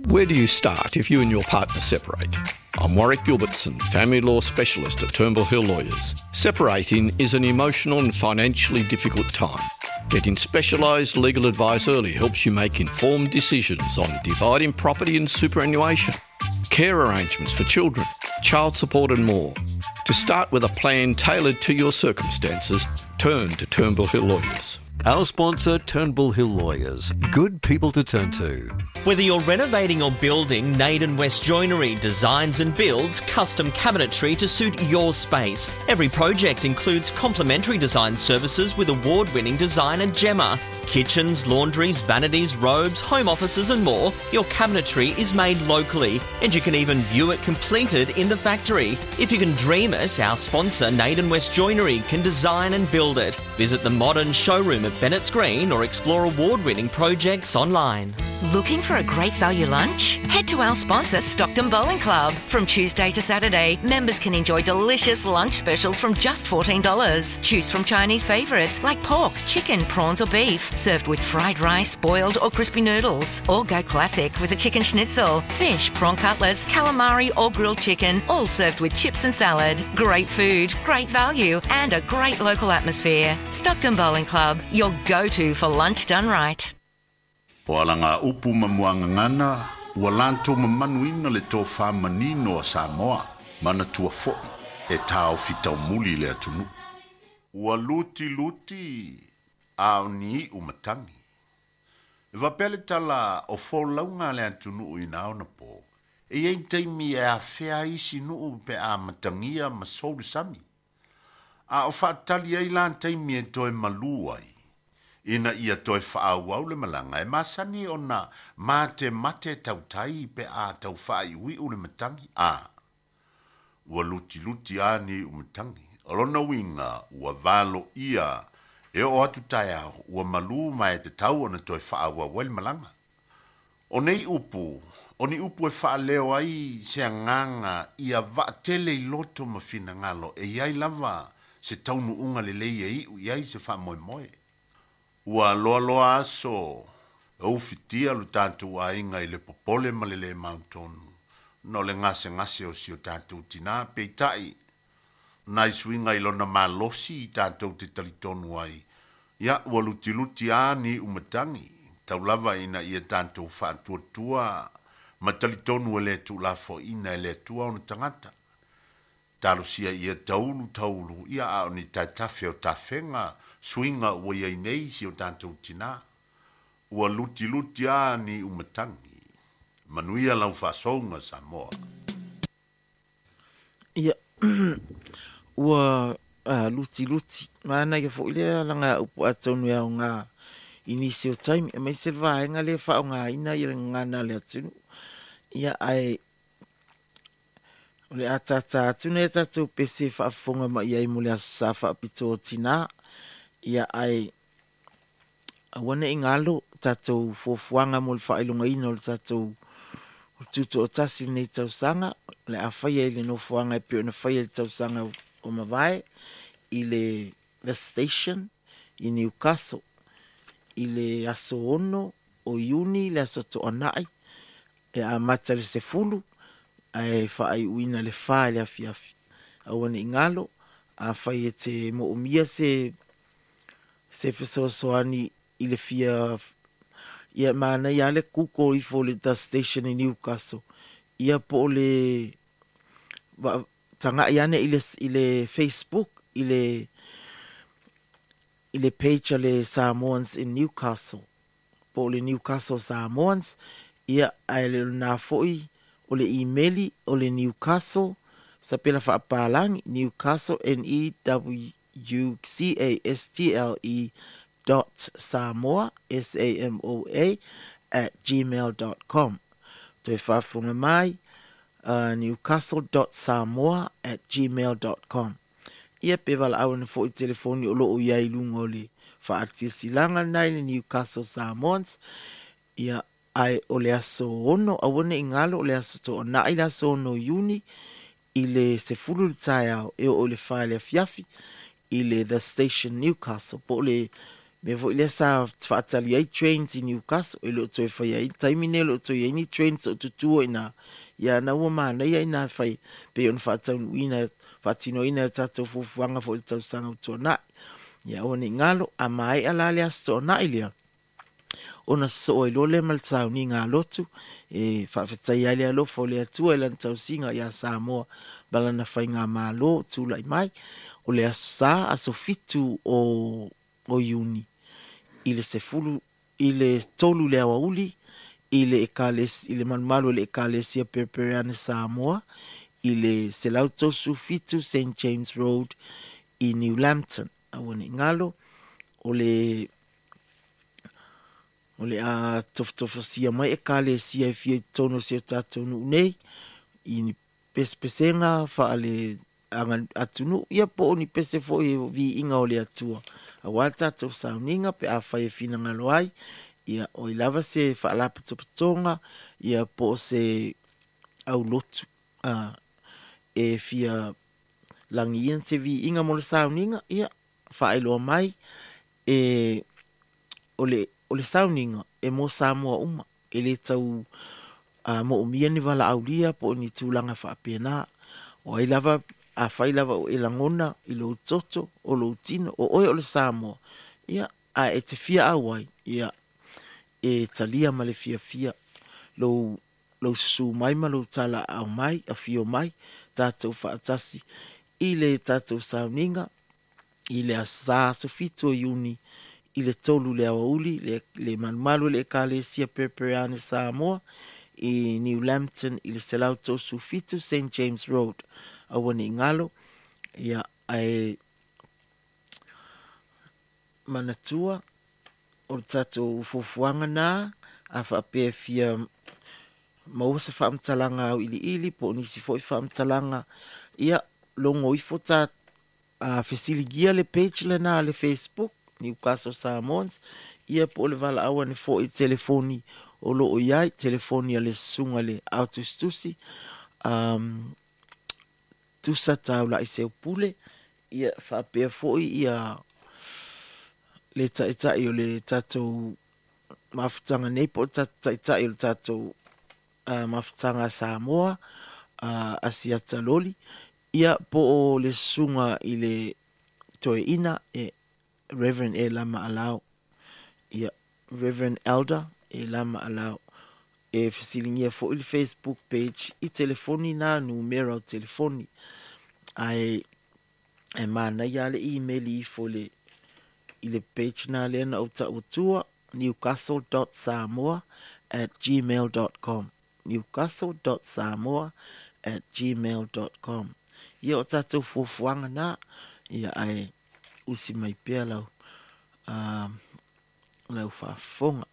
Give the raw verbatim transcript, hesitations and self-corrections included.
Where do you start if you and your partner separate? I'm Warwick Gilbertson, family law specialist at Turnbull Hill Lawyers. Separating is an emotional and financially difficult time. Getting specialised legal advice early helps you make informed decisions on dividing property and superannuation, care arrangements for children, child support and more. To start with a plan tailored to your circumstances, turn to Turnbull Hill Lawyers. Our sponsor, Turnbull Hill Lawyers. Good people to turn to. Whether you're renovating or building, Naden West Joinery designs and builds custom cabinetry to suit your space. Every project includes complimentary design services with award-winning designer Gemma. Kitchens, laundries, vanities, robes, home offices and more. Your cabinetry is made locally and you can even view it completed in the factory. If you can dream it, our sponsor, Naden West Joinery, can design and build it. Visit the modern showroom at Bennett's Green or explore award-winning projects online. Looking for a great value lunch? Head to our sponsor, Stockton Bowling Club. From Tuesday to Saturday, members can enjoy delicious lunch specials from just fourteen dollars. Choose from Chinese favourites like pork, chicken, prawns or beef, served with fried rice, boiled or crispy noodles. Or go classic with a chicken schnitzel, fish, prawn cutlets, calamari or grilled chicken, all served with chips and salad. Great food, great value and a great local atmosphere. Stockton Bowling Club, your go-to for lunch done right. O alanga upu mamuanga ngana, ua lanto mamanuina le tō whamanino a Samoa, mana tua fo'i, e tāo fitau muli le atunu. Ua luti luti, au ni umatangi. E wapele tala o fo launga le atunu i nao na po, e ein teimi e a whea isi nuu pe a matangia ma souru sami. A o whaatali ei lan teimi e toi maluai. Ina ia toi whaau le malanga e masani o na mate mate tautai pe a tau whai ui ule matangi a. Ua luti luti a ni umatangi. Orona winga ua valo ia e o atu tai au ua malu mai te tau o na toi whaau au le malanga. O nei upu, o ni upu e wha leo ai se nganga ia va tele i loto ma fina ngalo e iai lava se taunu unga le leia i u iai se wha moe moe. Ua loa loa aso, au fitia lu tātou a inga i le popole ma le le mautonu. No le ngase ngase o si o tātou tina, peitai. Nai suinga i lona malosi i tātou te talitonu ai. Ia, ua luti luti a ni umatangi. Tau lava ina ia tātou whaatua tua. Ma talitonu e le tu la fo ina e le tua ona tangata. Talo sia ia taulu taulu, ia a oni taitafe o tafenga, suinga ua iai nei si o tātou tina. Ua luti luti a ni umatangi. Manuia lau whasonga Samoa. Ia, ua uh, luti luti. Mana ia fo ilea langa upu atonu ya o ngā initial time. E mai selva haenga le wha o ngā ina i ngana le atunu. Ia ai... Le atata atune tatou pese whaafonga ma iai mo le asa whaapito o tina. Ia ai awane i ngalo tatou fofuanga mo le whailunga ino le tatou tuto o tasi nei tausanga. Le a whaia i le no fuanga e pio na whaia le tausanga o mawai. I le The Station i Newcastle. I le aso ono o Iuni le aso to anai. E a mata le se fulu. Ai whaai uina le whae le afi afi. Awane i ngalo, a whae e te mo umia se se whasosoani i le fia ia mana ia le kuko i fo le The Station i Newcastle. Ia po le tanga iane i le, i le Facebook, i le i le page le Samoans in Newcastle. Po le Newcastle Samoans, ia ai le na foi o le emaili o le Newcastle sa pela whaapalangi Newcastle N E W C A S T L E dot Samoa S A M O A at gmail dot com. Toi whaafunga mai uh, Newcastle dot Samoa at gmail dot com. Ia pe wala awa na fo i telefoni o loo iai lunga o le whaatia silanga nai le Newcastle Samoans. Ia ai o le aso ono, awane i ngalo o le aso to o na i le aso ono Iuni, i le se fulu le tai au, e o le whae le fiafi, i le The Station Newcastle, po le Me vo ile sa whaatali ai trains i Newcastle, e lo toi whai ai, taimine lo toi ai ni trains o tutua ina, ia na ua maana ia ina whai, pe on whaatau ina, whaatino ina tatou fufuanga fo il tau sanga utua nai. Ia o ni ngalo, a mai ala le asto nai lia. Ona so i lole mal tau ni ngā lotu, e whawhetai ai lea lo fo lea tua ilan tau singa ia Samoa, balana whai ngā mālo, tūlai mai, o le aso sa, aso fitu o, o Iuni. Ile se fulu, ile tolu le awa uli, ile ekales, ile manumalu ile ekalesia Perepereane Samoa, ile se lautosu fitu Saint James Road i New Lambton. Awane ngalo, o le, o le a toftofo sia mai ekalesia e fia tono sia tatonu nei, i ni pespesenga fa ale angan atunu, ia po ni pese fo i vi inga o le atua. A wata to sauninga pe a whae fina ngaloai, ia o i lava se wha alapa topatonga, ia po se au lotu. Uh, e fia langi ian se vi inga mo le sauninga, ia wha loa mai, e o le, o le sauninga, e mo Samoa uma, e le tau uh, mo umia ni wala aulia, po ni tūlanga wha apena, o i lava a whai lava o elangona, i lo toto, o lo tino, o oe o le Samoa. Ia, a e te fia awai, ia, e talia ma le fia fia, lo, lo su mai ma lo tala au mai, a fio mai, tātou whaatasi, i le tātou sauninga, i le asa sofito Iuni, i le tolu le awauli, le, le manumalu le ekalesia Perepereane Samoa, i New Lambton, i le selauto sufito Saint James Road, awane ngalo, ia ai manatua, o tato ufofuanga na, a whaapea fia mawasa whaamtalanga au ili ili, po nisi fo i whaamtalanga, ia longo ifo ta a fesiligia le page le na le Facebook, Newcastle Samoans, ia po le vala awa ni fo i telefoni, o lo o iai, telefoni a le sunga le autostusi, um, tusa tau la i seu pule, ia whaapea foi ia le taitai o le tatou mafutanga nei po taitai o le tatou uh, mafutanga Samoa, uh, Asiata Loli, ia po o le sunga i le toe ina e Reverend e lama alau, ia Reverend Elder e lama alau, e fisilingia fo il Facebook page, i telefoni na numero telefoni, ai e mana ia le email i fo le i le page na le na uta utua, newcastle dot samoa at gmail dot com, newcastle dot samoa at gmail dot com. Ia o tatou fufuanga na, ia ai usi mai pia lau, um, lau whaafonga.